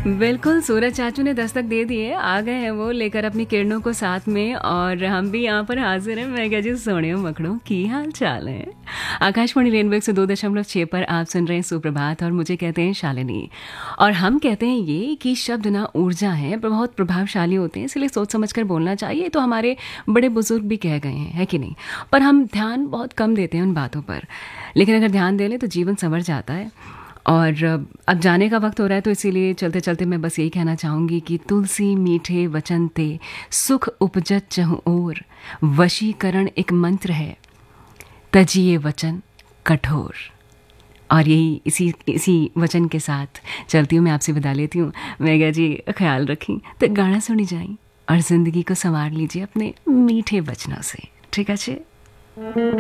बिल्कुल, सूरज चाचू ने दस्तक दे दी है, आ गए हैं वो लेकर अपनी किरणों को साथ में और हम भी यहाँ पर हाजिर हैं। मैं क्या जी सोनिया मखड़ों की हाल चाल है। आकाशवाणी रेनबो 102.6 पर आप सुन रहे हैं सुप्रभात और मुझे कहते हैं शालिनी। और हम कहते हैं ये कि शब्द ना ऊर्जा है, बहुत प्रभावशाली होते हैं, इसलिए सोच समझ कर बोलना चाहिए। तो हमारे बड़े बुजुर्ग भी कह गए हैं, है कि नहीं? पर हम ध्यान बहुत कम देते हैं उन बातों पर, लेकिन अगर ध्यान दे लें तो जीवन संवर जाता है। और अब जाने का वक्त हो रहा है, तो इसीलिए चलते चलते मैं बस यही कहना चाहूँगी कि तुलसी मीठे वचन ते सुख उपजत चहु ओर, वशीकरण एक मंत्र है, तजिए वचन कठोर। और यही इसी वचन के साथ चलती हूँ, मैं आपसे विदा लेती हूँ। मेघा जी ख्याल रखी तो गाना सुनी जाई और ज़िंदगी को संवार लीजिए अपने मीठे वचनों से। ठीक है?